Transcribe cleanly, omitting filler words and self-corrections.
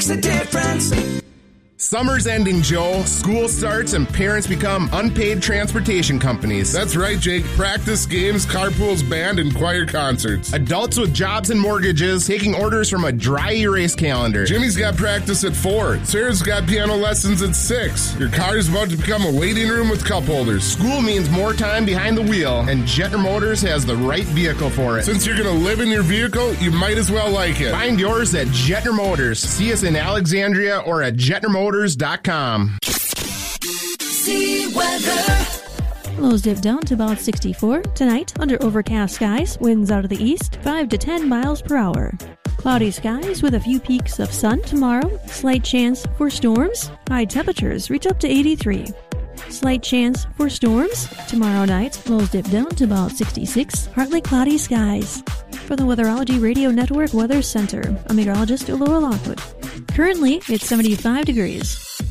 The difference. Summer's ending, Joe. School starts and parents become unpaid transportation companies. That's right, Jake. Practice, games, carpools, band, and choir concerts. Adults with jobs and mortgages taking orders from a dry erase calendar. Jimmy's got practice at 4. Sarah's got piano lessons at 6. Your car's about to become a waiting room with cup holders. School means more time behind the wheel, and Jetner Motors has the right vehicle for it. Since you're going to live in your vehicle, you might as well like it. Find yours at Jetner Motors. See us in Alexandria or at JetnerMotors.com. See weather. Lows dip down to about 64. Tonight, under overcast skies, winds out of the east, 5 to 10 miles per hour. Cloudy skies with a few peaks of sun tomorrow. Slight chance for storms. High temperatures reach up to 83. Slight chance for storms. Tomorrow night, lows dip down to about 66. Partly cloudy skies. For the Weatherology Radio Network Weather Center, I'm meteorologist Laura Lockwood. Currently, it's 75 degrees.